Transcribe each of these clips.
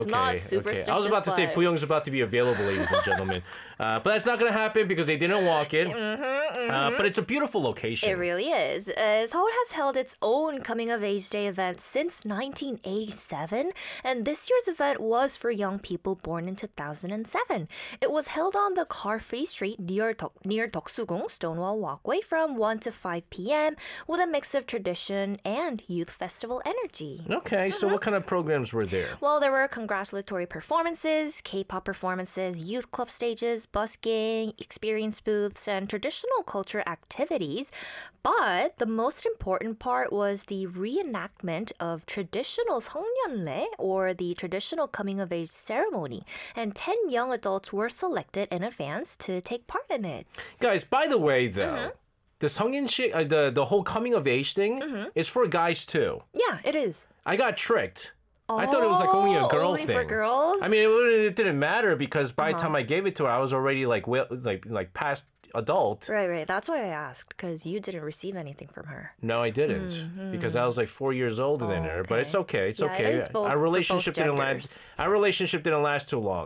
It's not Okay, superstitious. okay. I was about to say but- Puyong's about to be available, ladies and gentlemen. But that's not going to happen because they didn't walk it. But it's a beautiful location. It really is. Seoul has held its own Coming of Age Day event since 1987, and this year's event was for young people born in 2007. It was held on the car-free street near Deoksugung Stonewall Walkway from 1 to 5 p.m. with a mix of tradition and youth festival energy. Okay, so what kind of programs were there? Well, there were congratulatory performances, K-pop performances, youth club stages, busking, experience booths, and traditional culture activities. But the most important part was the reenactment of traditional 성년례, or the traditional coming-of-age ceremony. And 10 young adults were selected in advance to take part in it. Guys, by the way, though, the 성인식, the whole coming of age thing is for guys too. Yeah, it is. I got tricked. I thought it was like only a girl only thing. for girls? I mean, it didn't matter because by the time I gave it to her, I was already like past adult. Right. That's why I asked, because you didn't receive anything from her. No, I didn't because I was like 4 years older than her. But it's okay. It's Yeah, okay. it is both, Our relationship for both didn't genders. last. Our relationship didn't last too long.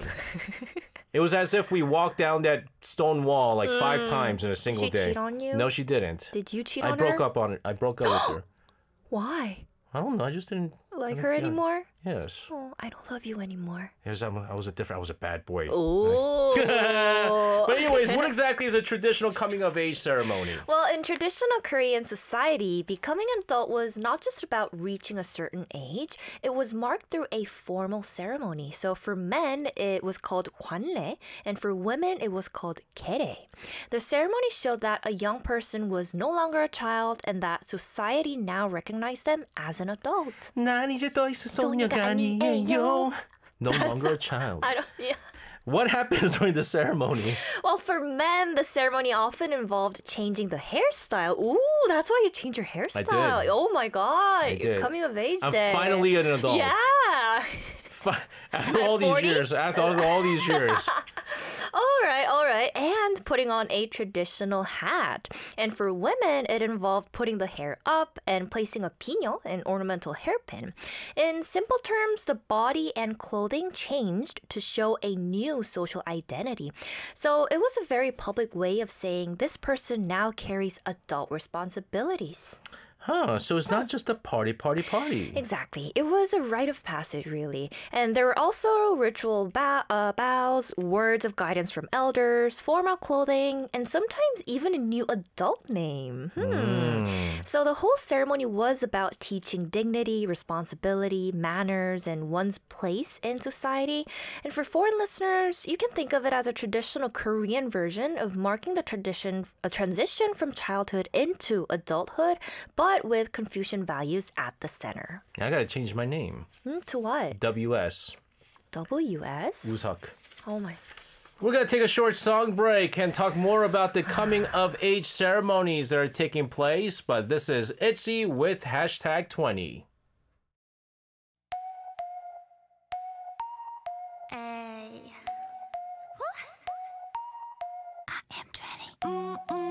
It was as if we walked down that stone wall like 5 times in a single She day. cheat on you? No, she didn't. Did you cheat I on broke her? up on it. I broke up with her. Why? I don't know. I just didn't Like her anymore? Yes. Oh, I don't love you anymore. I was a bad boy. Oh. But anyways, what exactly is a traditional coming of age ceremony? Well, in traditional Korean society, becoming an adult was not just about reaching a certain age. It was marked through a formal ceremony. So for men, it was called 관례, and for women, it was called 계례. The ceremony showed that a young person was no longer a child and that society now recognized them as an adult. 난 이제 더 이상 소녀가 아니에요. No longer a child. Yeah. What happens during the ceremony? Well, for men, the ceremony often involved changing the hairstyle. Ooh, that's why you change your hairstyle. did. Oh my God. I did. Coming of age I'm day. finally an adult. Yeah. After all these 40? years. After all these years. All right. And putting on a traditional hat. And for women, it involved putting the hair up and placing a piño, an ornamental hairpin. In simple terms, the body and clothing changed to show a new social identity. So it was a very public way of saying this person now carries adult responsibilities. Huh, so it's not just a party. Exactly. It was a rite of passage, really. And there were also ritual bows, words of guidance from elders, formal clothing, and sometimes even a new adult name. So the whole ceremony was about teaching dignity, responsibility, manners, and one's place in society. And for foreign listeners, you can think of it as a traditional Korean version of marking the a transition from childhood into adulthood, but with Confucian values at the center. I gotta change my name. To what? WS. WS? Uzak. Oh my. We're gonna take a short song break and talk more about the coming of age ceremonies that are taking place. But this is ITZY with hashtag 20. I am 20.